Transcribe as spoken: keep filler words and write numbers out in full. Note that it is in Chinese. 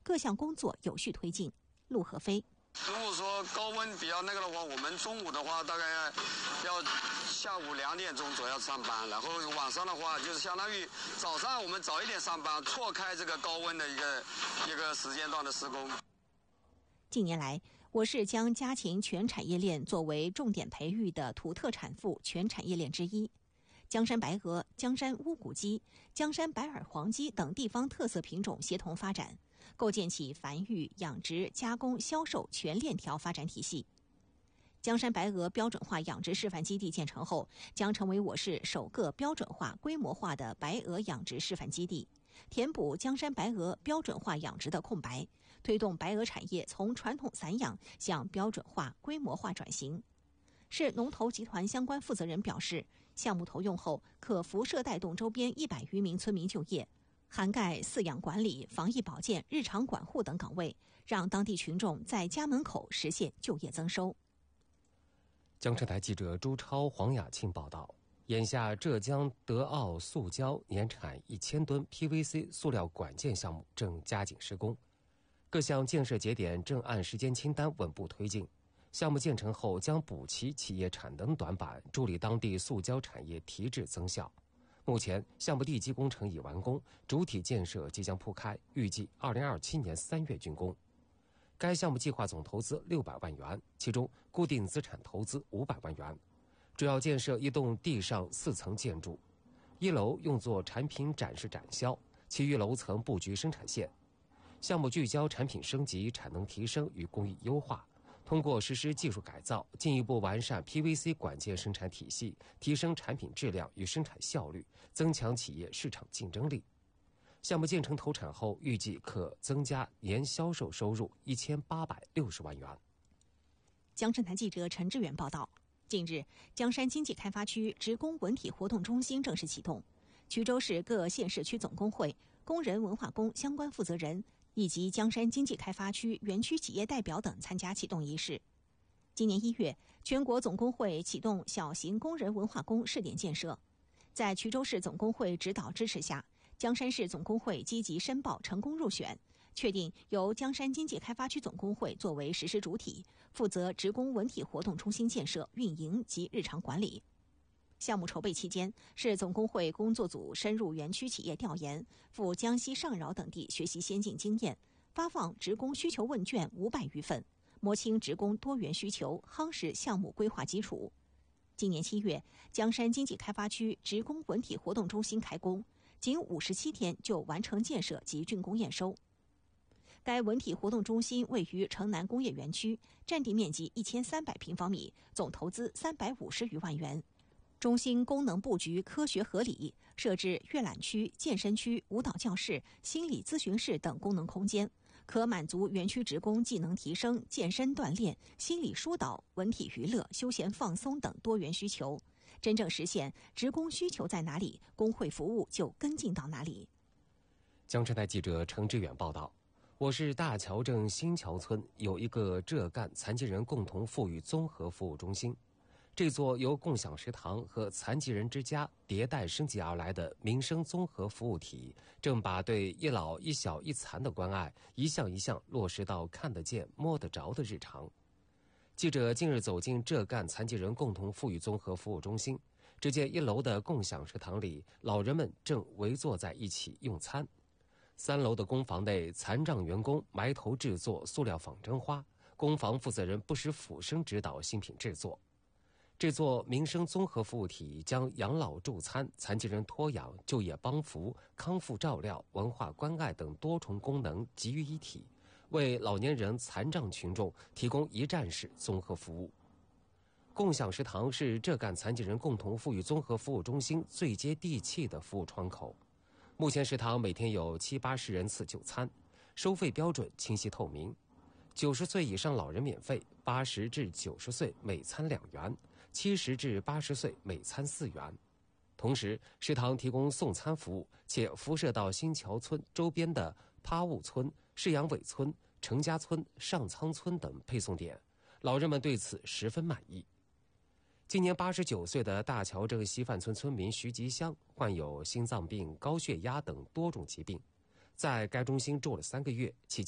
各项工作有序推进。陆和飞。 如果说高温比较那个的话，我们中午的话大概要下午两点钟左右上班，然后晚上的话就是相当于早上我们早一点上班，错开这个高温的一个一个时间段的施工。 近年来，我市将家禽全产业链作为重点培育的土特产妇全产业链之一。江山白鹅、江山乌骨鸡、江山白耳黄鸡等地方特色品种协同发展，构建起繁育、养殖、加工、销售全链条发展体系。江山白鹅标准化养殖示范基地建成后，将成为我市首个标准化、规模化的白鹅养殖示范基地，填补江山白鹅标准化养殖的空白，推动白鹅产业从传统散养向标准化、规模化转型。市农投集团相关负责人表示，项目投用后可辐射带动周边一百余名村民就业，涵盖饲养管理、防疫保健、日常管护等岗位，让当地群众在家门口实现就业增收。 江浙台记者朱超、黄雅庆报道，眼下浙江德奥塑胶年产一千吨 P V C 塑料管件项目正加紧施工，各项建设节点正按时间清单稳步推进。项目建成后将补齐企业产能短板，助力当地塑胶产业提质增效。目前项目地基工程已完工，主体建设即将铺开，预计二零二七年三月竣工。该项目计划总投资六百万元，其中固定资产投资五百万元，主要建设一栋地上四层建筑，一楼用作产品展示展销，其余楼层布局生产线。项目聚焦产品升级、产能提升与工艺优化，通过实施技术改造，进一步完善 P V C 管件生产体系，提升产品质量与生产效率，增强企业市场竞争力。项目建成投产后，预计可增加年销售收入一千八百六十万元。 江浙台记者陈志远报道，近日，江山经济开发区职工文体活动中心正式启动，衢州市各县市区总工会、工人文化宫相关负责人以及江山经济开发区园区企业代表等参加启动仪式。今年一月，全国总工会启动小型工人文化宫试点建设，在衢州市总工会指导支持下，江山市总工会积极申报成功入选，确定由江山经济开发区总工会作为实施主体，负责职工文体活动中心建设、运营及日常管理。项目筹备期间，市总工会工作组深入园区企业调研，赴江西上饶等地学习先进经验，发放职工需求问卷五百余份，摸清职工多元需求，夯实项目规划基础。今年七月，江山经济开发区职工文体活动中心开工，仅五十七天就完成建设及竣工验收。该文体活动中心位于城南工业园区，占地面积一千三百平方米，总投资三百五十余万元。中心功能布局科学合理，设置阅览区、健身区、舞蹈教室、心理咨询室等功能空间，可满足园区职工技能提升、健身锻炼、心理疏导、文体娱乐、休闲放松等多元需求，真正实现职工需求在哪里，工会服务就跟进到哪里。 江浙台记者程志远报道，我市大桥镇新桥村有一个浙赣残疾人共同富裕综合服务中心。这座由共享食堂和残疾人之家迭代升级而来的民生综合服务体，正把对一老一小一残的关爱一项一项落实到看得见摸得着的日常。记者近日走进浙赣残疾人共同富裕综合服务中心，只见一楼的共享食堂里，老人们正围坐在一起用餐。三楼的工房内，残障员工埋头制作塑料仿真花，工房负责人不时俯身指导新品制作。这座民生综合服务体将养老助餐、残疾人托养、就业帮扶、康复照料、文化关爱等多重功能集于一体，为老年人残障群众提供一站式综合服务。共享食堂是浙赣残疾人共同富裕综合服务中心最接地气的服务窗口。目前食堂每天有七八十人次就餐，收费标准清晰透明。九十岁以上老人免费，八十至九十岁每餐两元，七十至八十岁每餐四元。同时，食堂提供送餐服务，且辐射到新桥村周边的趴务村、市阳尾村、程家村、上仓村等配送点，老人们对此十分满意。今年八十九岁的大桥镇西范村村民徐吉香患有心脏病、高血压等多种疾病，在该中心住了三个月，期